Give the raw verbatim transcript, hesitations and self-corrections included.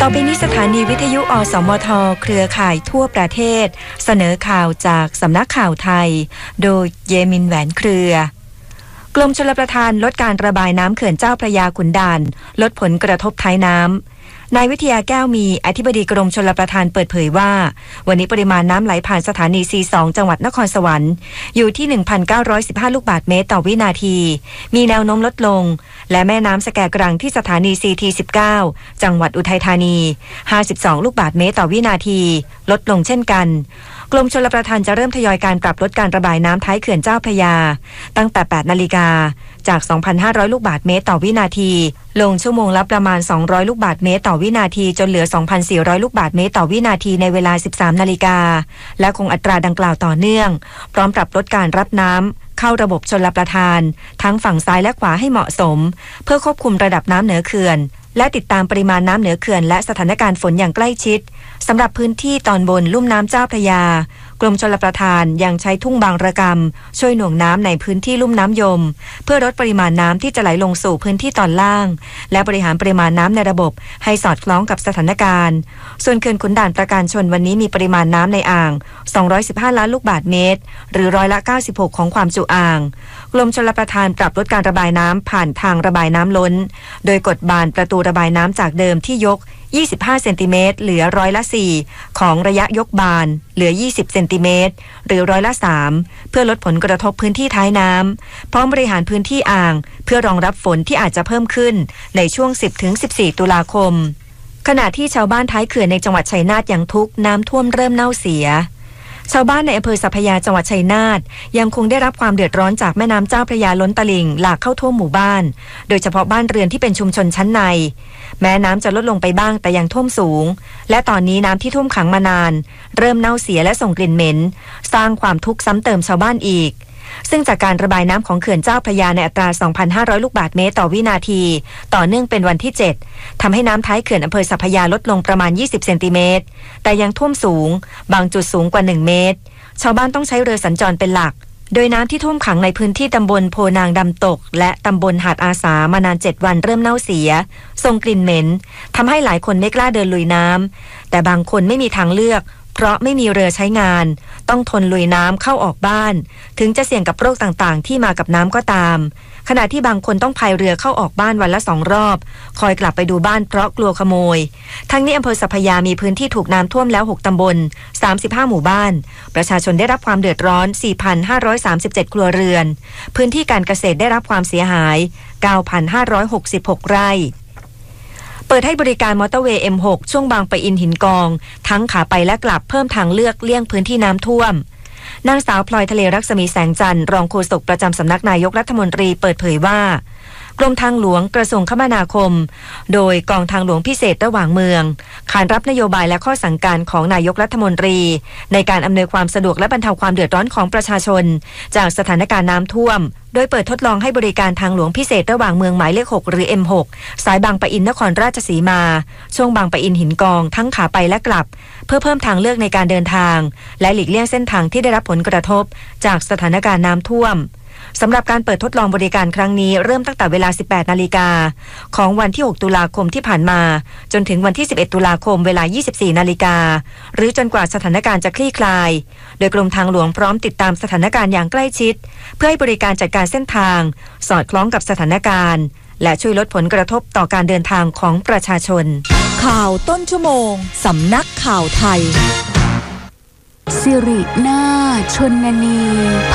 อไปนี้สถานีวิทยุอสมทเครือข่ายทั่วประเทศเสนอข่าวจากสำนักข่าวไทยโดยเยมินแหวนเครือกรมชลประทานลดการระบายน้ำเขื่อนเจ้าพระยาขุนด่านลดผลกระทบท้ายน้ำนายวิทยาแก้วมีอธิบดีกรมชลประทานเปิดเผยว่าวันนี้ปริมาณน้ำไหลผ่านสถานี ซี สอง จังหวัดนครสวรรค์อยู่ที่ หนึ่งพันเก้าร้อยสิบห้า ลูกบาศก์เมตรต่อวินาทีมีแนวโน้มลดลงและแม่น้ำสแกกรังที่สถานี ซี ที สิบเก้า จังหวัดอุทัยธานี ห้าสิบสอง ลูกบาศก์เมตรต่อวินาทีลดลงเช่นกันกรมชลประทานจะเริ่มทยอยการปรับลดการระบายน้ำท้ายเขื่อนเจ้าพระยาตั้งแต่ แปด นาฬิกาจาก สองพันห้าร้อย ลูกบาศก์เมตรต่อวินาทีลงชั่วโมงละประมาณสองร้อยลูกบาศก์เมตรต่อวินาทีจนเหลือ สองพันสี่ร้อย ลูกบาศก์เมตรต่อวินาทีในเวลา สิบสาม นาฬิกาและคงอัตราดังกล่าวต่อเนื่องพร้อมปรับลดการรับน้ำเข้าระบบชลประทานทั้งฝั่งซ้ายและขวาให้เหมาะสมเพื่อควบคุมระดับน้ำเหนือเขื่อนและติดตามปริมาณน้ำเหนือเขื่อนและสถานการณ์ฝนอย่างใกล้ชิดสำหรับพื้นที่ตอนบนลุ่มน้ำเจ้าพระยากรมชลประทานยังใช้ทุ่งบางระกำช่วยหน่วงน้ำในพื้นที่ลุ่มน้ำยมเพื่อลดปริมาณน้ำที่จะไหลลงสู่พื้นที่ตอนล่างและบริหารปริมาณน้ำในระบบให้สอดคล้องกับสถานการณ์ส่วนเขื่อนขุนด่านประการชนวันนี้มีปริมาณน้ำในอ่างสองร้อยสิบห้าล้านลูกบาศก์เมตรหรือร้อยละเก้าสิบหกของความจุอ่างกรมชลประทานปรับลดการระบายน้ำผ่านทางระบายน้ำล้นโดยกดบานประตูระบายน้ำจากเดิมที่ยกยี่สิบห้าเซนติเมตรเหลือร้อยละสี่ของระยะยกบานเหลือยี่สิบเซนติเมตรหรือร้อยละสามเพื่อลดผลกระทบพื้นที่ท้ายน้ำพร้อมบริหารพื้นที่อ่างเพื่อรองรับฝนที่อาจจะเพิ่มขึ้นในช่วง สิบถึงสิบสี่ ตุลาคมขณะที่ชาวบ้านท้ายเขื่อนในจังหวัดชัยนาทยังทุกข์น้ำท่วมเริ่มเน่าเสียชาวบ้านในอำเภอสัพพยาจังหวัดชัยนาทยังคงได้รับความเดือดร้อนจากแม่น้ำเจ้าพระยาล้นตลิ่งหลากเข้าท่วมหมู่บ้านโดยเฉพาะบ้านเรือนที่เป็นชุมชนชั้นในแม้น้ำจะลดลงไปบ้างแต่ยังท่วมสูงและตอนนี้น้ำที่ท่วมขังมานานเริ่มเน่าเสียและส่งกลิ่นเหม็นสร้างความทุกข์ซ้ำเติมชาวบ้านอีกซึ่งจากการระบายน้ำของเขื่อนเจ้าพระยาในอัตรา สองพันห้าร้อย ลูกบาศก์เมตรต่อวินาทีต่อเนื่องเป็นวันที่เจ็ดทำให้น้ำท้ายเขื่อนอำเภอสัพพยาลดลงประมาณยี่สิบเซนติเมตรแต่ยังท่วมสูงบางจุดสูงกว่าหนึ่งเมตรชาวบ้านต้องใช้เรือสัญจรเป็นหลักโดยน้ำที่ท่วมขังในพื้นที่ตำบลโพนางดำตกและตำบลหาดอาสามานานเจ็ดวันเริ่มเน่าเสียส่งกลิ่นเหม็นทำให้หลายคนไม่กล้าเดินลุยน้ำแต่บางคนไม่มีทางเลือกเพราะไม่มีเรือใช้งานต้องทนลุยน้ำเข้าออกบ้านถึงจะเสี่ยงกับโรคต่างๆที่มากับน้ำก็ตามขณะที่บางคนต้องพายเรือเข้าออกบ้านวันละสองรอบคอยกลับไปดูบ้านเพราะกลัวขโมยทั้งนี้อำเภอสัพพยามีพื้นที่ถูกน้ำท่วมแล้วหกตำบลสามสิบห้าหมู่บ้านประชาชนได้รับความเดือดร้อน สี่พันห้าร้อยสามสิบเจ็ด ครัวเรือนพื้นที่การเกษตรได้รับความเสียหาย เก้าพันห้าร้อยหกสิบหก ไร่เปิดให้บริการมอเตอร์เวย์ เอ็ม หก ช่วงบางปะอินหินกองทั้งขาไปและกลับเพิ่มทางเลือกเลี่ยงพื้นที่น้ำท่วมนางสาวพลอยทะเลรักษมีแสงจันทร์รองโฆษกประจำสำนักนายกรัฐมนตรีเปิดเผยว่ากรมทางหลวงกระทรวงคมนาคมโดยกองทางหลวงพิเศษระหว่างเมืองขานรับนโยบายและข้อสั่งการของนายกรัฐมนตรีในการอำนวยความสะดวกและบรรเทาความเดือดร้อนของประชาชนจากสถานการณ์น้ำท่วมโดยเปิดทดลองให้บริการทางหลวงพิเศษระหว่างเมืองหมายเลขหกหรือ เอ็ม หก สายบางปะอินนครราชสีมาช่วงบางปะอินหินกองทั้งขาไปและกลับเพื่อเพิ่มทางเลือกในการเดินทางและหลีกเลี่ยงเส้นทางที่ได้รับผลกระทบจากสถานการณ์น้ำท่วมสำหรับการเปิดทดลองบริการครั้งนี้เริ่มตั้งแต่เวลา สิบแปด นาฬิกาของวันที่หกตุลาคมที่ผ่านมาจนถึงวันที่สิบเอ็ดตุลาคมเวลา ยี่สิบสี่ นาฬิกาหรือจนกว่าสถานการณ์จะคลี่คลายโดยกรมทางหลวงพร้อมติดตามสถานการณ์อย่างใกล้ชิดเพื่อให้บริการจัดการเส้นทางสอดคล้องกับสถานการณ์และช่วยลดผลกระทบต่อการเดินทางของประชาชนข่าวต้นชั่วโมงสำนักข่าวไทยสิรินาชนนี